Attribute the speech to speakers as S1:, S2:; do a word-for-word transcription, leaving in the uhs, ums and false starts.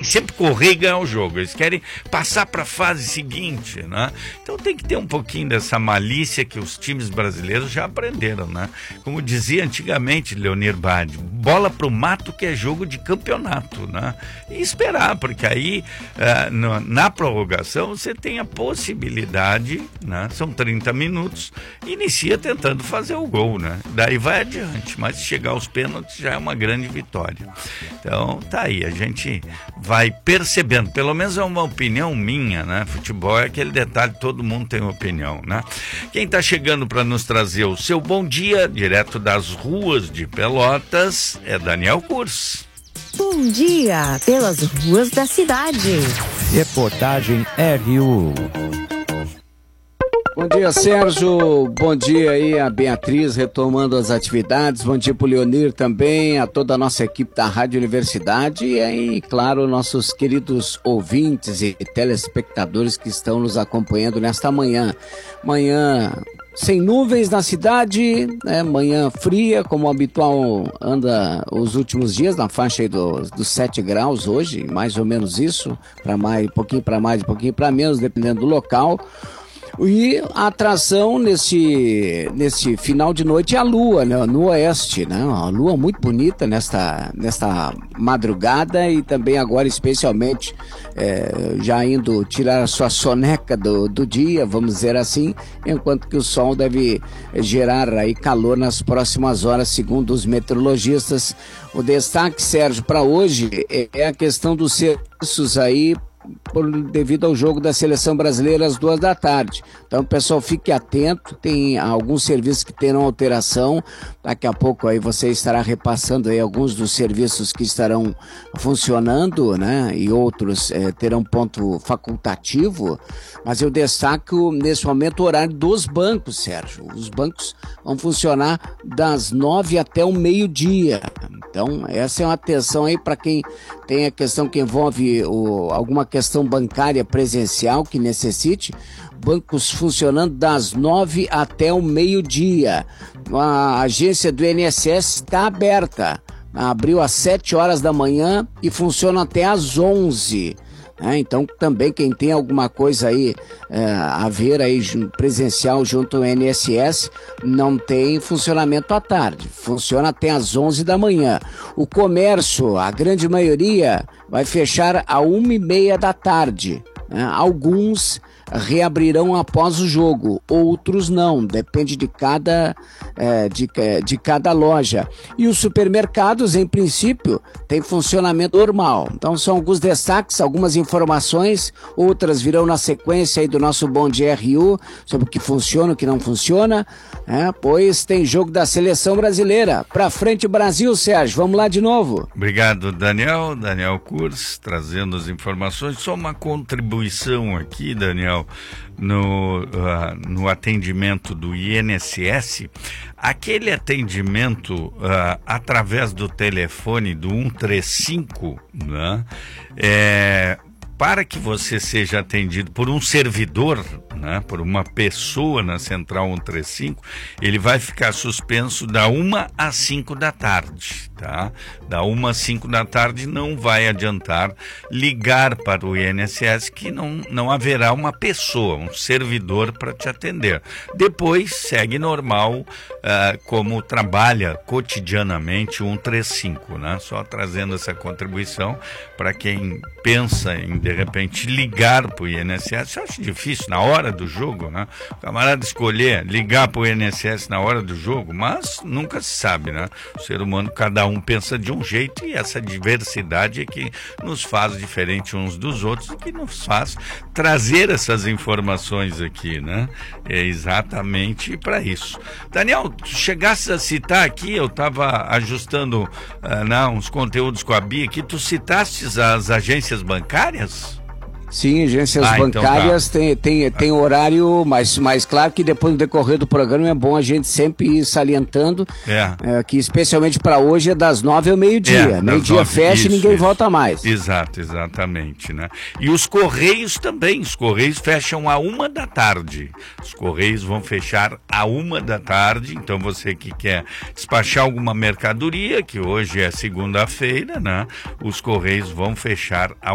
S1: sempre correr e ganhar o jogo, eles querem passar para a fase seguinte, né? Então tem que ter um pouquinho dessa malícia que os times brasileiros já aprenderam, né? Como dizia antigamente Leonir Bade, bola pro mato que é jogo de campeonato, né? E esperar, porque aí uh, no, na prorrogação você tem a possibilidade, né? São trinta minutos, inicia tentando fazer o gol, né? Daí vai adiante, mas se chegar aos pênaltis já é uma grande vitória. Então tá aí, a gente vai percebendo, pelo menos é uma opinião minha, né? Futebol é aquele detalhe, todo mundo tem opinião, né? Quem tá chegando para nos trazer o seu bom dia, direto das ruas de Pelotas, é Daniel Kurz.
S2: Bom dia pelas ruas da cidade.
S3: Reportagem R U.
S4: Bom dia, Sérgio. Bom dia aí a Beatriz retomando as atividades. Bom dia pro Leonir também, a toda a nossa equipe da Rádio Universidade e aí, claro, nossos queridos ouvintes e telespectadores que estão nos acompanhando nesta manhã. Manhã sem nuvens na cidade, né? Manhã fria, como habitual anda os últimos dias, na faixa aí dos, dos sete graus hoje, mais ou menos isso, para mais, um pouquinho para mais, um pouquinho para menos, dependendo do local. E a atração nesse, nesse final de noite é a lua, né? No oeste, né? Uma lua muito bonita nesta, nesta madrugada e também agora especialmente é, já indo tirar a sua soneca do, do dia, vamos dizer assim, enquanto que o sol deve gerar aí calor nas próximas horas, segundo os meteorologistas. O destaque, Sérgio, para hoje é a questão dos serviços aí, Por, devido ao jogo da Seleção Brasileira às duas da tarde. Então, pessoal, fique atento, tem alguns serviços que terão alteração, daqui a pouco aí você estará repassando aí alguns dos serviços que estarão funcionando, né, e outros eh, terão ponto facultativo, mas eu destaco nesse momento o horário dos bancos, Sérgio. Os bancos vão funcionar das nove até o meio-dia. Então, essa é uma atenção aí para quem tem a questão que envolve o, alguma questão bancária presencial que necessite, bancos funcionando das nove até o meio-dia. A agência do I N S S está aberta, abriu às sete horas da manhã e funciona até às onze. É, então também quem tem alguma coisa aí é, a ver aí presencial junto ao I N S S não tem funcionamento à tarde, funciona até às onze da manhã. O comércio, a grande maioria, vai fechar a uma e meia da tarde, né? Alguns reabrirão após o jogo, outros não, depende de cada, é, de, de cada loja. E os supermercados, em princípio, têm funcionamento normal. Então são alguns destaques, algumas informações, outras virão na sequência aí do nosso Bom Dia R U, sobre o que funciona, o que não funciona, é, pois tem jogo da Seleção Brasileira. Pra frente, Brasil, Sérgio, vamos lá de novo.
S1: Obrigado, Daniel, Daniel Kurz, trazendo as informações. Só uma contribuição aqui, Daniel, no, uh, no atendimento do I N S S, aquele atendimento uh, através do telefone do cento e trinta e cinco, né, é, para que você seja atendido por um servidor, né, por uma pessoa na Central cento e trinta e cinco, ele vai ficar suspenso da uma às cinco da tarde, tá? Da uma às cinco da tarde não vai adiantar ligar para o I N S S, que não, não haverá uma pessoa, um servidor para te atender. Depois segue normal, uh, como trabalha cotidianamente o cento e trinta e cinco, né? Só trazendo essa contribuição para quem pensa em, de repente, ligar para o I N S S. Eu acho difícil na hora do jogo, né? O camarada escolher ligar para o I N S S na hora do jogo, mas nunca se sabe, né? O ser humano, cada um pensa de um jeito e essa diversidade é que nos faz diferente uns dos outros e que nos faz trazer essas informações aqui, né? É exatamente para isso. Daniel, tu chegaste a citar aqui, eu estava ajustando uh, não, uns conteúdos com a Bia aqui, tu citaste as agências bancárias?
S4: Sim, agências
S1: ah,
S4: bancárias
S1: então tá.
S4: tem, tem, tem horário, mas, mas claro que depois no decorrer do programa é bom a gente sempre ir salientando
S1: é.
S4: É, que especialmente para hoje é das nove ao meio-dia.
S1: É,
S4: meio-dia fecha
S1: isso,
S4: e ninguém
S1: isso.
S4: volta mais.
S1: Exato, exatamente, né? E os Correios também, os Correios fecham a uma da tarde. Os Correios vão fechar a uma da tarde, então você que quer despachar alguma mercadoria, que hoje é segunda-feira, né? Os Correios vão fechar a